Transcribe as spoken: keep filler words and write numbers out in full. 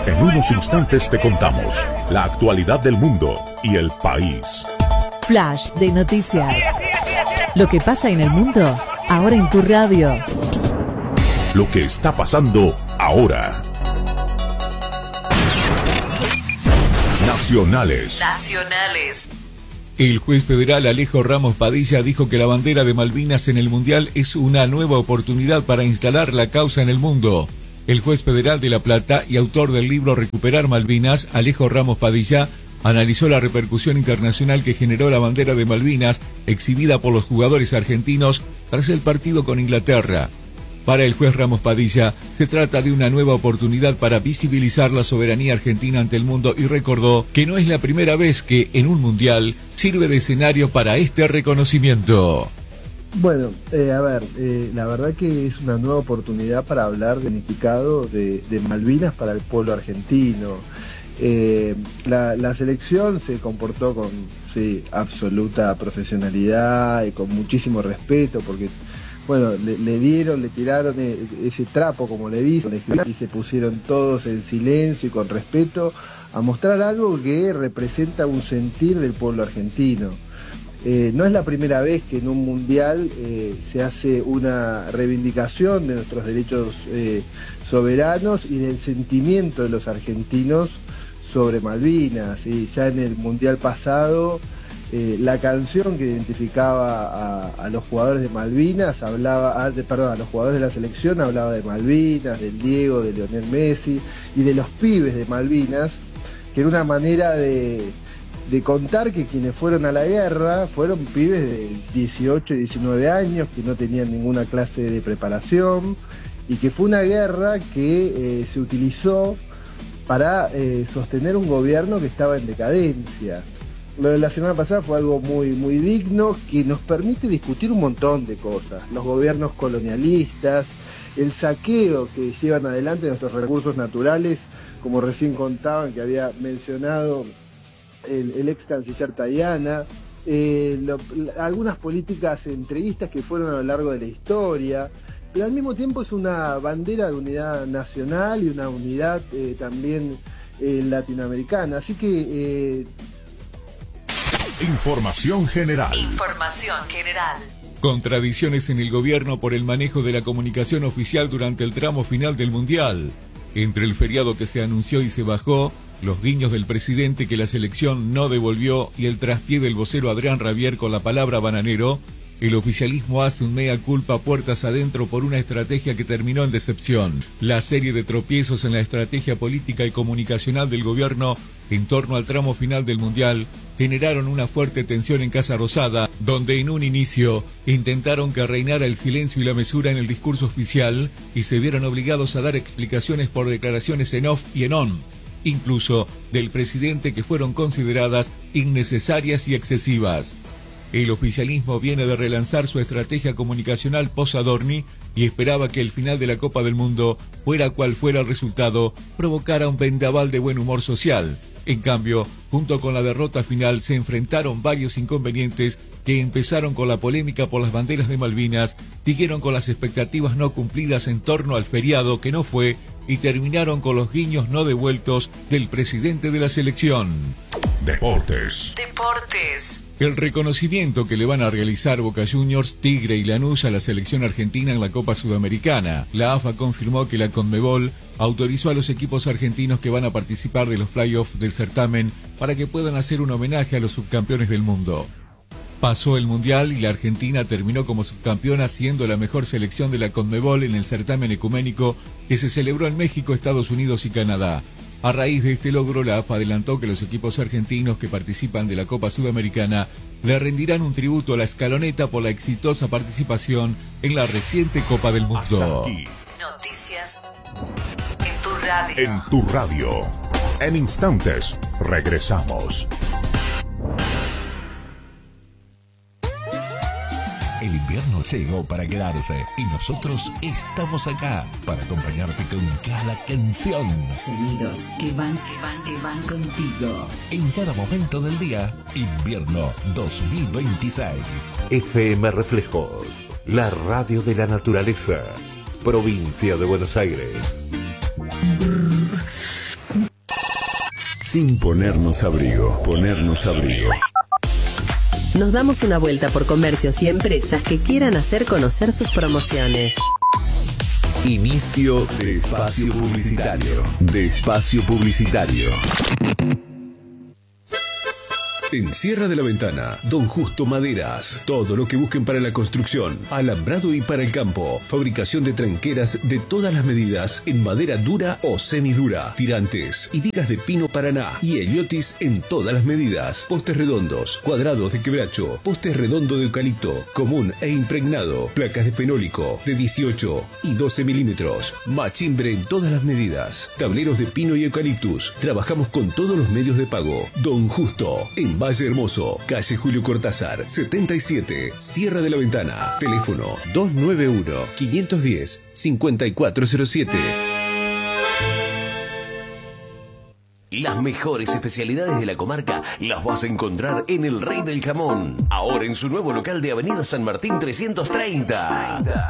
En unos instantes te contamos la actualidad del mundo y el país. Flash de noticias. Lo que pasa en el mundo, ahora en tu radio. Lo que está pasando ahora. Nacionales. Nacionales. El juez federal Alejo Ramos Padilla dijo que la bandera de Malvinas en el Mundial es una nueva oportunidad para instalar la causa en el mundo. El juez federal de La Plata y autor del libro Recuperar Malvinas, Alejo Ramos Padilla, analizó la repercusión internacional que generó la bandera de Malvinas exhibida por los jugadores argentinos tras el partido con Inglaterra. Para el juez Ramos Padilla, se trata de una nueva oportunidad para visibilizar la soberanía argentina ante el mundo y recordó que no es la primera vez que en un mundial sirve de escenario para este reconocimiento. Bueno, eh, a ver, eh, la verdad que es una nueva oportunidad para hablar del significado de, de Malvinas para el pueblo argentino. Eh, la, la selección se comportó con sí, absoluta profesionalidad y con muchísimo respeto porque... Bueno, le, le dieron, le tiraron ese trapo, como le dicen, y se pusieron todos en silencio y con respeto a mostrar algo que representa un sentir del pueblo argentino. Eh, no es la primera vez que en un mundial eh, se hace una reivindicación de nuestros derechos eh, soberanos y del sentimiento de los argentinos sobre Malvinas. ¿sí? Ya en el mundial pasado... Eh, la canción que identificaba a, a los jugadores de Malvinas hablaba, a, de, perdón, a los jugadores de la selección hablaba de Malvinas, del Diego, de Lionel Messi y de los pibes de Malvinas, que era una manera de, de contar que quienes fueron a la guerra fueron pibes de dieciocho y diecinueve años, que no tenían ninguna clase de preparación y que fue una guerra que eh, se utilizó para eh, sostener un gobierno que estaba en decadencia. Lo de la semana pasada fue algo muy, muy digno que nos permite discutir un montón de cosas. Los gobiernos colonialistas, el saqueo que llevan adelante nuestros recursos naturales, como recién contaban que había mencionado el, el ex canciller Tajana, eh, lo, algunas políticas entreguistas que fueron a lo largo de la historia, pero al mismo tiempo es una bandera de unidad nacional y una unidad eh, también eh, latinoamericana. Así que... Eh, Información general. Información general. Contradicciones en el gobierno por el manejo de la comunicación oficial durante el tramo final del Mundial. Entre el feriado que se anunció y se bajó, los guiños del presidente que la selección no devolvió y el traspié del vocero Adrián Rabier con la palabra bananero, el oficialismo hace un mea culpa puertas adentro por una estrategia que terminó en decepción. La serie de tropiezos en la estrategia política y comunicacional del gobierno en torno al tramo final del Mundial generaron una fuerte tensión en Casa Rosada, donde en un inicio intentaron que reinara el silencio y la mesura en el discurso oficial y se vieron obligados a dar explicaciones por declaraciones en off y en on, incluso del presidente, que fueron consideradas innecesarias y excesivas. El oficialismo viene de relanzar su estrategia comunicacional post-Adorni y esperaba que el final de la Copa del Mundo, fuera cual fuera el resultado, provocara un vendaval de buen humor social. En cambio, junto con la derrota final, se enfrentaron varios inconvenientes que empezaron con la polémica por las banderas de Malvinas, siguieron con las expectativas no cumplidas en torno al feriado que no fue y terminaron con los guiños no devueltos del presidente de la selección. Deportes. Deportes. El reconocimiento que le van a realizar Boca Juniors, Tigre y Lanús a la selección argentina en la Copa Sudamericana. La A F A confirmó que la Conmebol autorizó a los equipos argentinos que van a participar de los playoffs del certamen para que puedan hacer un homenaje a los subcampeones del mundo. Pasó el Mundial y la Argentina terminó como subcampeona, siendo la mejor selección de la Conmebol en el certamen ecuménico que se celebró en México, Estados Unidos y Canadá. A raíz de este logro, la A F A adelantó que los equipos argentinos que participan de la Copa Sudamericana le rendirán un tributo a la escaloneta por la exitosa participación en la reciente Copa del Mundo. Hasta aquí. Noticias en tu radio. En tu radio. En instantes, regresamos. El invierno llegó para quedarse y nosotros estamos acá para acompañarte con cada canción. Sonidos que van, que van, que van contigo. En cada momento del día, invierno dos mil veintiséis. F M Reflejos, la radio de la naturaleza, provincia de Buenos Aires. sin ponernos abrigo. Ponernos abrigo. Nos damos una vuelta por comercios y empresas que quieran hacer conocer sus promociones. Inicio de espacio publicitario. De espacio publicitario. En Sierra de la Ventana, Don Justo Maderas. Todo lo que busquen para la construcción, alambrado y para el campo. Fabricación de tranqueras de todas las medidas en madera dura o semidura. Tirantes y vigas de pino paraná. Y heliotis en todas las medidas. Postes redondos, cuadrados de quebracho. Postes redondo de eucalipto, común e impregnado. Placas de fenólico de dieciocho y doce milímetros. Machimbre en todas las medidas. Tableros de pino y eucaliptus. Trabajamos con todos los medios de pago. Don Justo, en Valle Hermoso, calle Julio Cortázar, setenta y siete, Sierra de la Ventana. Teléfono dos nueve uno, cinco uno cero, cinco cuatro cero siete. Las mejores especialidades de la comarca las vas a encontrar en El Rey del Jamón. Ahora en su nuevo local de Avenida San Martín trescientos treinta.